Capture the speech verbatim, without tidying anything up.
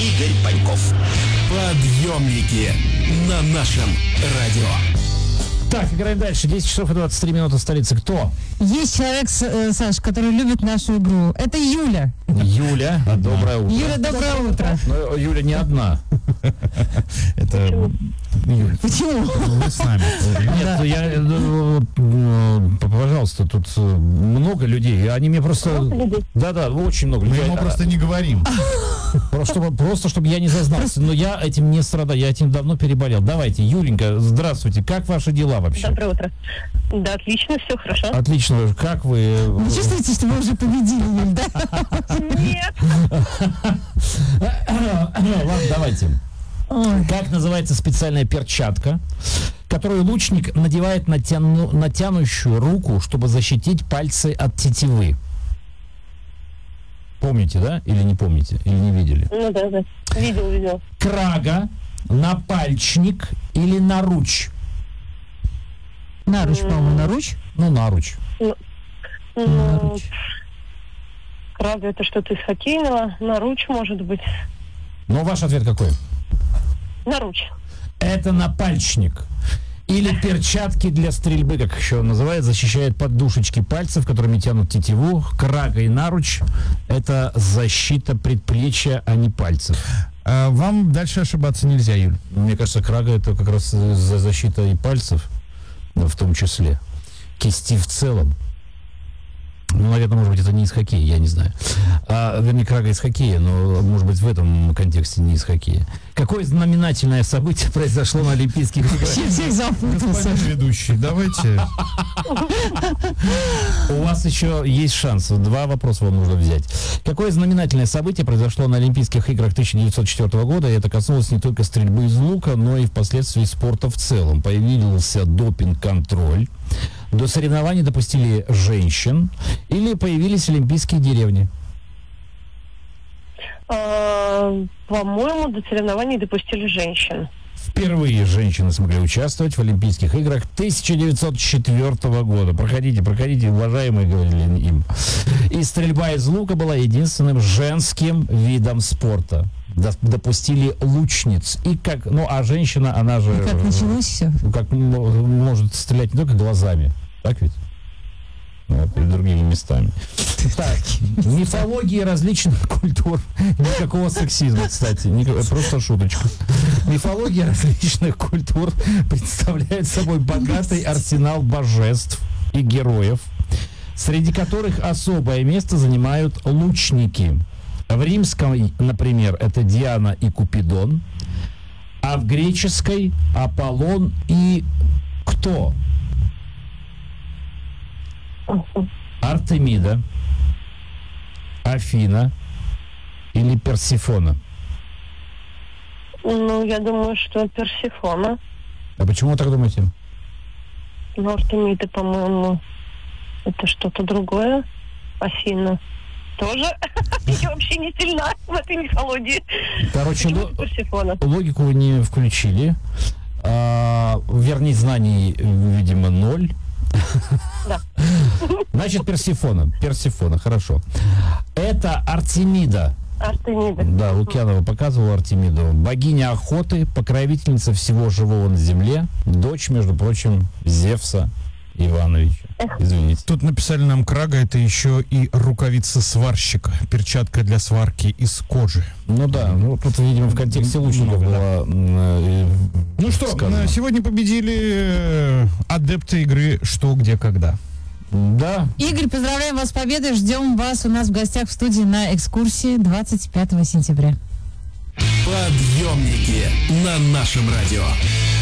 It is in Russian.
Игорь Паньков. Подъемники на нашем радио. Так, играем дальше. десять часов и двадцать три минуты в столице. Кто? Есть человек, Саш, который любит нашу игру. Это Юля. Юля. Доброе утро. Юля, доброе утро. Но Юля не одна. Это Юля. Почему? вы с нами. Нет, я, э, пожалуйста, тут много людей. Они мне просто... Да-да, очень много Мы людей. ему просто не говорим. Просто, чтобы, просто, чтобы я не зазнался. Но я этим не страдаю. Я этим давно переболел. Давайте, Юленька, здравствуйте. Как ваши дела вообще? Доброе утро. Да, отлично, все хорошо. Отлично. Как вы? Вы чувствуете, что вы уже победили, Юль, да? Нет. Ладно, давайте. Ой. Как называется специальная перчатка, которую лучник надевает на, тяну, на тянущую руку, чтобы защитить пальцы от тетивы? Помните, да? Или не помните? Или не видели? Ну да, да. Видел, видел. Крага, напальчник или наруч? Наруч, по-моему, наруч. Ну, наруч. Ну, Наруч. Крага это что-то из хоккейного. Наруч, может быть. Но ваш ответ какой? Наруч. Это напальчник. Или перчатки для стрельбы, как еще называют, защищает подушечки пальцев, которыми тянут тетиву. Крага и наруч – это защита предплечья, а не пальцев. А вам дальше ошибаться нельзя, Юль. Мне кажется, крага – это как раз за защита и пальцев, в том числе. Кисти в целом. Ну, наверное, может быть, это не из хоккея, я не знаю. А, вернее, крага из хоккея, но, может быть, в этом контексте не из хоккея. Какое знаменательное событие произошло на Олимпийских играх? Вообще всех запутался. Господин ведущий, давайте. У вас еще есть шанс. Два вопроса вам нужно взять. Какое знаменательное событие произошло на Олимпийских играх тысяча девятьсот четвёртого года? И это коснулось не только стрельбы из лука, но и впоследствии спорта в целом. Появился допинг-контроль. До соревнований допустили женщин. Или появились олимпийские деревни? А, по-моему, до соревнований допустили женщин. Впервые женщины смогли участвовать в Олимпийских играх тысяча девятьсот четвёртого года. Проходите, проходите, уважаемые, говорили им. И стрельба из лука была единственным женским видом спорта. Допустили лучниц. И как, ну, а женщина, она же... И как началось все? Как может стрелять не только глазами, так ведь? Вот, и другими местами. Так, мифологии различных культур. Никакого сексизма, кстати. Никак, просто шуточка. Мифология различных культур представляет собой богатый арсенал божеств и героев, среди которых особое место занимают лучники. В римском, например, это Диана и Купидон, а в греческой Аполлон и кто? Артемида, Афина или Персифона? Ну, я думаю, что Персифона. А почему вы так думаете? Но Артемида, по-моему, это что-то другое. Афина тоже. Я вообще не сильна в этой мифологии. Короче, Почему ло- Персифона? логику вы не включили. А, вернее, знаний, видимо, ноль. Да. Значит, Персифона. Персифона, хорошо. Это Артемида. Артемида. Да, Лукьянова показывала Артемиду. Богиня охоты, покровительница всего живого на земле, дочь, между прочим, Зевса Ивановича. Извините. Тут написали нам, крага это еще и рукавица сварщика, перчатка для сварки из кожи. Ну да, ну тут, видимо, в контексте лучников Много, да. было э, Ну что, сказано. на- сегодня победили э, адепты игры «Что, где, когда». Да, Игорь, поздравляем вас с победой. Ждем вас у нас в гостях в студии на экскурсии двадцать пятого сентября. Подъемники на нашем радио.